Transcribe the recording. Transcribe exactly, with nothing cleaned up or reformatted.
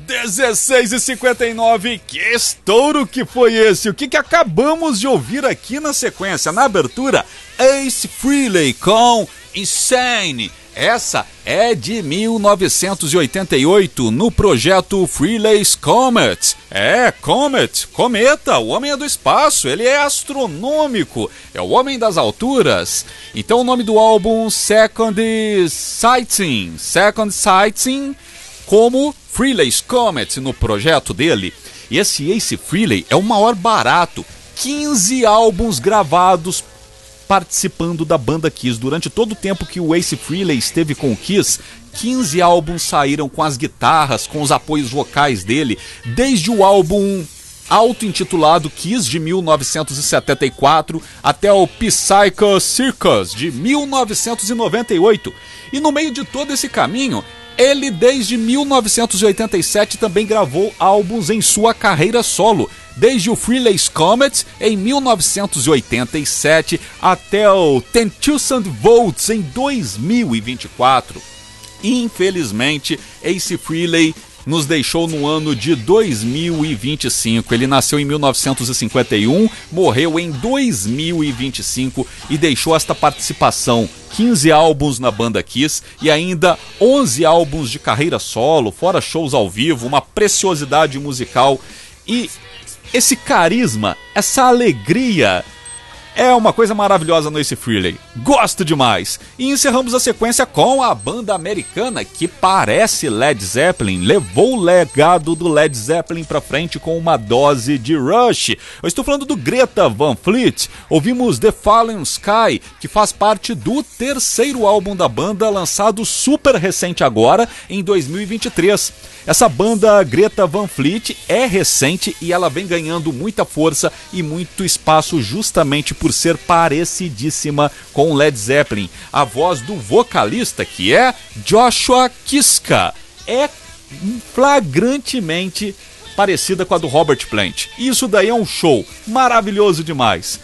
dezesseis e cinquenta e nove, que estouro que foi esse? O que, que acabamos de ouvir aqui na sequência? Na abertura, Ace Frehley com Insane. Essa é de mil novecentos e oitenta e oito, no projeto Frehley's Comet. É, Comet, cometa, o homem é do espaço, ele é astronômico, é o homem das alturas. Então o nome do álbum, Second Sighting, Second Sighting, como Frehley's Comet no projeto dele. E esse Ace Frehley é o maior barato, quinze álbuns gravados participando da banda Kiss. Durante todo o tempo que o Ace Frehley esteve com o Kiss, quinze álbuns saíram com as guitarras, com os apoios vocais dele, desde o álbum auto-intitulado Kiss, de mil novecentos e setenta e quatro, até o Psycho Circus, de mil novecentos e noventa e oito. E no meio de todo esse caminho, ele desde mil novecentos e oitenta e sete também gravou álbuns em sua carreira solo, desde o Frehley's Comet em mil novecentos e oitenta e sete até o Ten Thousand Volts em dois mil e vinte e quatro. Infelizmente, Ace Frehley nos deixou no ano de dois mil e vinte e cinco. Ele nasceu em mil novecentos e cinquenta e um, morreu em dois mil e vinte e cinco e deixou esta participação, quinze álbuns na banda Kiss e ainda onze álbuns de carreira solo, fora shows ao vivo, uma preciosidade musical e esse carisma, essa alegria. É uma coisa maravilhosa no Ace Frehley. Gosto demais. E encerramos a sequência com a banda americana que parece Led Zeppelin. Levou o legado do Led Zeppelin pra frente com uma dose de Rush. Eu estou falando do Greta Van Fleet. Ouvimos The Fallen Sky, que faz parte do terceiro álbum da banda, lançado super recente agora, em dois mil e vinte e três. Essa banda Greta Van Fleet é recente e ela vem ganhando muita força e muito espaço justamente por ser parecidíssima com Led Zeppelin. A voz do vocalista, que é Joshua Kiska, é flagrantemente parecida com a do Robert Plant. Isso daí é um show maravilhoso demais.